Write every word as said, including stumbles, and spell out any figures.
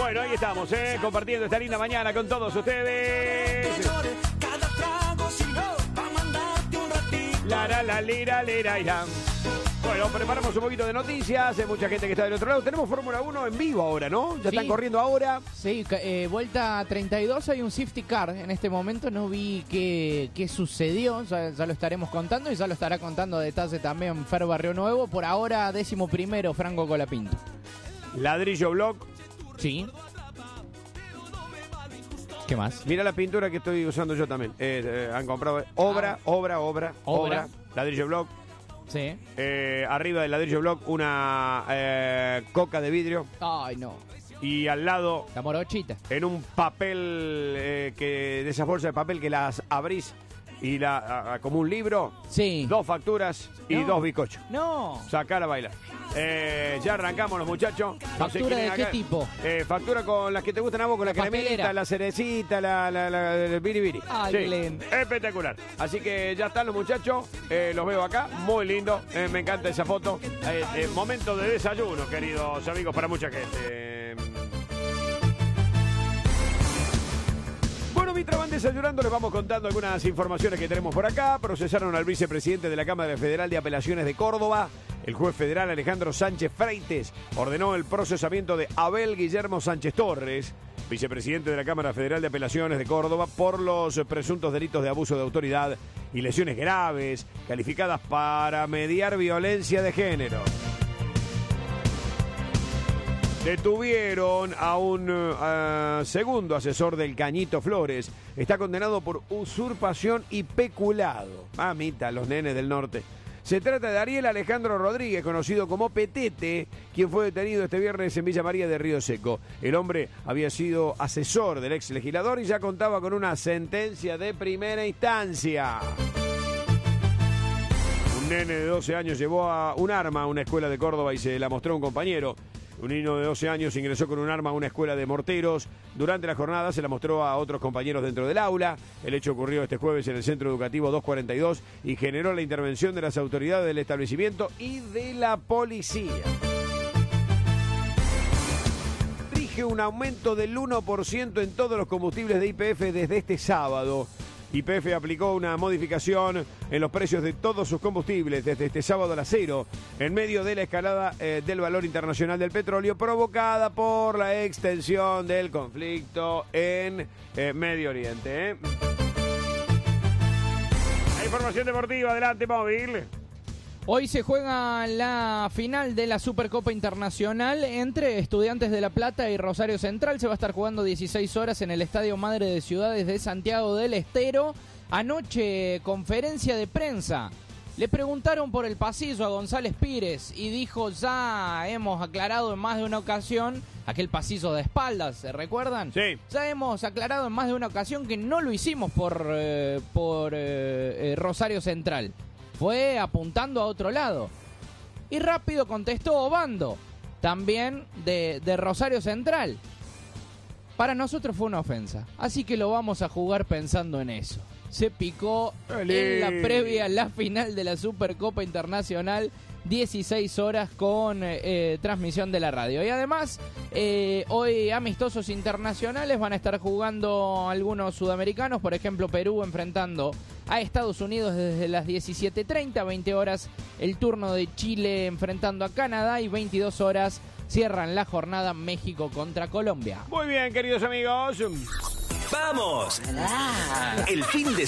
Bueno, ahí estamos, ¿eh? Compartiendo esta linda mañana con todos ustedes. La, la, la, lira, lira, ira. Bueno, preparamos un poquito de noticias. Hay mucha gente que está del otro lado. Tenemos Fórmula uno en vivo ahora, ¿no? Ya Sí. están corriendo ahora. Sí, eh, vuelta treinta y dos, hay un safety car en este momento. No vi qué, qué sucedió, ya, ya lo estaremos contando y ya lo estará contando a detalle también Fer Barrio Nuevo. Por ahora, décimo primero, Franco Colapinto. Ladrillo Block. Sí. ¿Qué más? Mira la pintura que estoy usando yo también. Eh, eh, han comprado obra, Ah. obra, obra, obra, Obra. Ladrillo Block. Sí. Eh, arriba del ladrillo block una eh, coca de vidrio. Ay, no. Y al lado, La morochita. en un papel, eh, que de esas bolsas de papel que las abrís y la a- a- como un libro, Sí. dos facturas y No. dos bizcochos. No. Sacar a bailar. Eh, ya arrancamos los muchachos. No sé ¿Factura quién de es qué acá. tipo? Eh, factura con las que te gustan a vos, con la, La cremita, papelera. la cerecita, la, la, la, el biribiri. Ay, Sí, qué lindo. espectacular. Así que ya están los muchachos, eh, los veo acá, muy lindo, eh, me encanta esa foto. Eh, eh, momento de desayuno, queridos amigos, para mucha gente. Bueno, mientras van desayunando, les vamos contando algunas informaciones que tenemos por acá. Procesaron al vicepresidente de la Cámara Federal de Apelaciones de Córdoba. El juez federal Alejandro Sánchez Freites ordenó el procesamiento de Abel Guillermo Sánchez Torres, vicepresidente de la Cámara Federal de Apelaciones de Córdoba, por los presuntos delitos de abuso de autoridad y lesiones graves, calificadas para mediar violencia de género. Detuvieron a un uh, segundo asesor del Cañito Flores. Está condenado por usurpación y peculado. Mamita, los nenes del norte. Se trata de Ariel Alejandro Rodríguez, conocido como Petete, quien fue detenido este viernes en Villa María de Río Seco. El hombre había sido asesor del ex legislador y ya contaba con una sentencia de primera instancia. Un nene de doce años llevó a un arma a una escuela de Córdoba y se la mostró a un compañero. Un niño de doce años ingresó con un arma a una escuela de morteros. Durante la jornada se la mostró a otros compañeros dentro del aula. El hecho ocurrió este jueves en el Centro Educativo doscientos cuarenta y dos y generó la intervención de las autoridades del establecimiento y de la policía. Rige un aumento del uno por ciento en todos los combustibles de Y P F desde este sábado. Y P F aplicó una modificación en los precios de todos sus combustibles desde este sábado a las cero, en medio de la escalada eh, del valor internacional del petróleo provocada por la extensión del conflicto en eh, Medio Oriente. ¿eh? La información deportiva, adelante, móvil. Hoy se juega la final de la Supercopa Internacional entre Estudiantes de La Plata y Rosario Central. Se va a estar jugando dieciséis horas en el Estadio Madre de Ciudades de Santiago del Estero. Anoche, conferencia de prensa. Le preguntaron por el pasillo a González Pires y dijo: ya hemos aclarado en más de una ocasión aquel pasillo de espaldas, ¿se recuerdan? Sí. Ya hemos aclarado en más de una ocasión que no lo hicimos por, eh, por eh, eh, Rosario Central. Fue apuntando a otro lado. Y rápido contestó Obando, también de, de Rosario Central. Para nosotros fue una ofensa, así que lo vamos a jugar pensando en eso. Se picó en la previa a la final de la Supercopa Internacional, dieciséis horas con eh, transmisión de la radio. Y además, eh, hoy amistosos internacionales van a estar jugando algunos sudamericanos, por ejemplo Perú enfrentando a Estados Unidos desde las diecisiete treinta, veinte horas el turno de Chile enfrentando a Canadá y veintidós horas cierran la jornada México contra Colombia. Muy bien, queridos amigos. ¡Vamos! El fin de